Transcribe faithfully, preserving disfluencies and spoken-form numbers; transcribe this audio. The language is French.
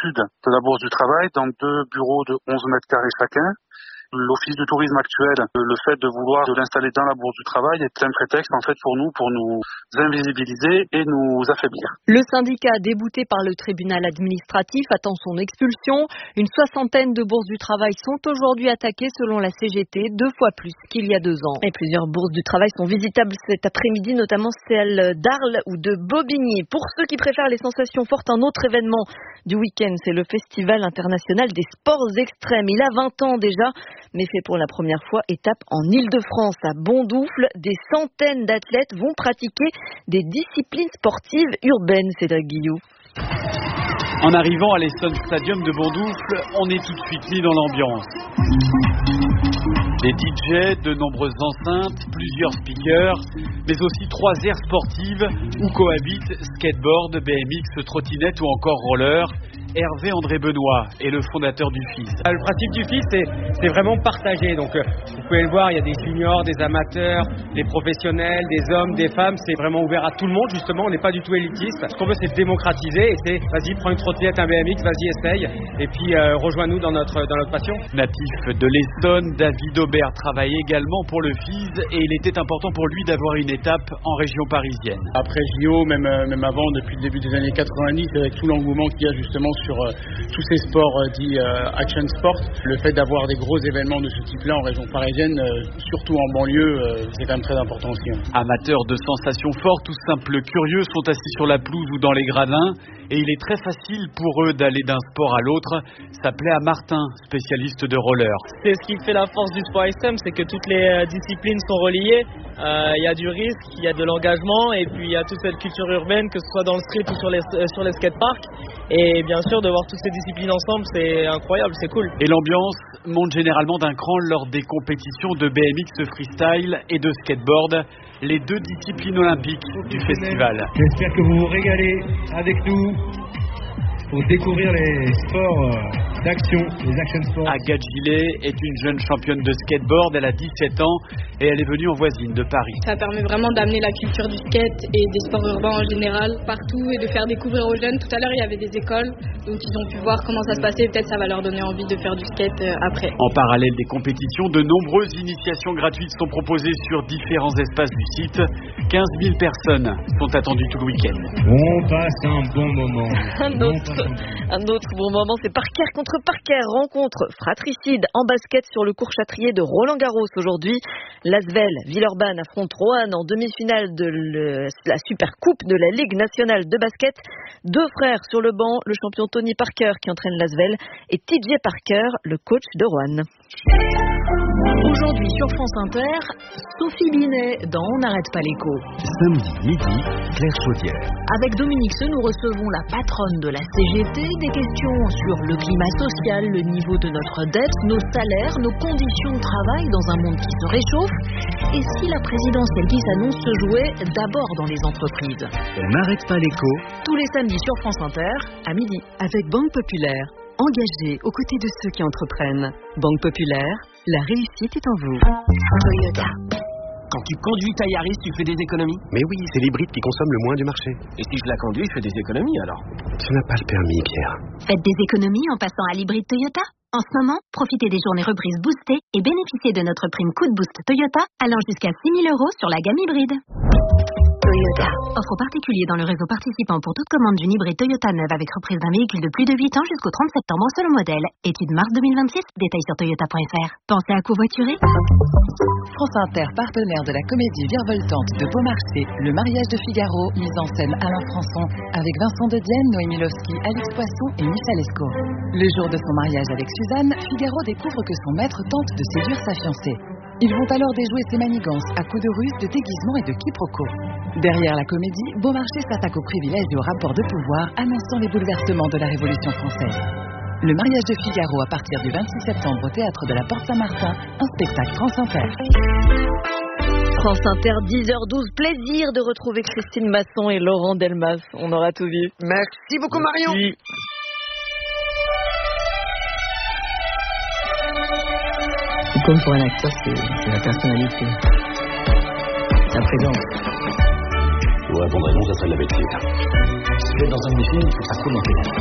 sud de la Bourse du Travail, dans deux bureaux de onze mètres carrés chacun. L'Office du tourisme actuel, le fait de vouloir de l'installer dans la Bourse du Travail est un prétexte en fait pour nous, pour nous invisibiliser et nous affaiblir. Le syndicat, débouté par le tribunal administratif, attend son expulsion. Une soixantaine de bourses du travail sont aujourd'hui attaquées selon la C G T, deux fois plus qu'il y a deux ans. Et plusieurs bourses du travail sont visitables cet après-midi, notamment celle d'Arles ou de Bobigny. Pour ceux qui préfèrent les sensations fortes, un autre événement du week-end, c'est le Festival international des sports extrêmes. Il a vingt ans déjà, mais fait pour la première fois étape en Île-de-France. À Bondoufle, des centaines d'athlètes vont pratiquer des disciplines sportives urbaines, Cédric Guillou. En arrivant à l'Essonne Stadium de Bondoufle, on est tout de suite mis dans l'ambiance. Des D J, de nombreuses enceintes, plusieurs speakers, mais aussi trois aires sportives où cohabitent skateboard, B M X, trottinette ou encore roller. Hervé André Benoît est le fondateur du F I S. Le principe du F I S, c'est, c'est vraiment partagé. Donc, euh, vous pouvez le voir, il y a des juniors, des amateurs, des professionnels, des hommes, des femmes. C'est vraiment ouvert à tout le monde, justement. On n'est pas du tout élitiste. Ce qu'on veut, c'est démocratiser. Et c'est, vas-y, prends une trottinette, un B M X, vas-y, essaye. Et puis, euh, rejoins-nous dans notre, dans notre passion. Natif de l'Essonne, David Aubert travaille également pour le F I S et il était important pour lui d'avoir une étape en région parisienne. Après J O, même, euh, même avant, depuis le début des années quatre-vingt-dix, avec tout l'engouement qu'il y a justement sur euh, tous ces sports euh, dits euh, action sport, le fait d'avoir des gros événements de ce type-là en région parisienne, euh, surtout en banlieue, euh, c'est quand même très important aussi. Hein. Amateurs de sensations fortes ou simples curieux sont assis sur la pelouse ou dans les gradins et il est très facile pour eux d'aller d'un sport à l'autre. Ça plaît à Martin, spécialiste de roller. C'est ce qui fait la force du sport extrême, c'est que toutes les euh, disciplines sont reliées. Il euh, y a du risque, il y a de l'engagement et puis il y a toute cette culture urbaine, que ce soit dans le street ou sur les, euh, sur les skateparks. Et bien sûr, de voir toutes ces disciplines ensemble, c'est incroyable, c'est cool. Et l'ambiance monte généralement d'un cran lors des compétitions de B M X freestyle et de skateboard, les deux disciplines olympiques du festival. J'espère que vous vous régalez avec nous pour découvrir les sports d'action, les action sports. Agathe Gillet est une jeune championne de skateboard, elle a dix-sept ans et elle est venue en voisine de Paris. Ça permet vraiment d'amener la culture du skate et des sports urbains en général partout et de faire découvrir aux jeunes. Tout à l'heure, il y avait des écoles, donc ils ont pu voir comment ça se passait. Peut-être ça va leur donner envie de faire du skate après. En parallèle des compétitions, de nombreuses initiations gratuites sont proposées sur différents espaces du site. quinze mille personnes sont attendues tout le week-end. On passe un bon moment. Un autre, un autre bon moment, c'est Parker contre Parker. Rencontre fratricide en basket sur le court Châtrier de Roland-Garros aujourd'hui. L'Asvel Villeurbanne affronte Roanne en demi-finale de le, la Super Coupe de la Ligue nationale de basket. Deux frères sur le banc, le champion Tony Parker qui entraîne l'Asvel et T J Parker, le coach de Roanne. Aujourd'hui sur France Inter, Sophie Binet dans On n'arrête pas l'écho. Samedi midi, Claire Chaudière. Avec Dominique Seux, nous recevons la patronne de la C G T, des questions sur le climat social, le niveau de notre dette, nos salaires, nos conditions de travail dans un monde qui se réchauffe, et si la présidentielle qui s'annonce se jouait d'abord dans les entreprises. On n'arrête pas l'écho. Tous les samedis sur France Inter, à midi. Avec Banque Populaire, engagée aux côtés de ceux qui entreprennent. Banque Populaire, la réussite est en vous. Toyota. Quand tu conduis ta Yaris, tu fais des économies? Mais oui, c'est l'hybride qui consomme le moins du marché. Et si je la conduis, je fais des économies alors? Tu n'as pas le permis, Pierre. Faites des économies en passant à l'hybride Toyota. En ce moment, profitez des journées reprises boostées et bénéficiez de notre prime coup de boost Toyota allant jusqu'à six mille euros sur la gamme hybride. Toyota. Offre particulier dans le réseau participant pour toute commande d'une hybride Toyota neuve avec reprise d'un véhicule de plus de huit ans jusqu'au trente septembre selon modèle. Étude mars deux mille vingt-six, détails sur toyota point f r. Pensez à covoiturer. France Inter, partenaire de la comédie virevoltante de Beaumarchais, Le mariage de Figaro, mise en scène Alain Françon, avec Vincent de Dienne, Noémie Lovski, Alix Poisson et Michel Esco. Le jour de son mariage avec Suzanne, Figaro découvre que son maître tente de séduire sa fiancée. Ils vont alors déjouer ses manigances à coups de ruse, de déguisement et de quiproquos. Derrière la comédie, Beaumarchais s'attaque aux privilèges et aux rapports de pouvoir, annonçant les bouleversements de la Révolution française. Le mariage de Figaro à partir du vingt-six septembre au Théâtre de la Porte-Saint-Martin, un spectacle France Inter. France Inter, dix heures douze, plaisir de retrouver Christine Masson et Laurent Delmas. On aura tout vu. Merci beaucoup Marion. Merci. Comme pour un acteur, c'est, c'est la personnalité, sa présence. Pour répondre à non, ça serait de la bêtise. Si tu es dans un de mes films, il faut que ça coule dans tes lèvres.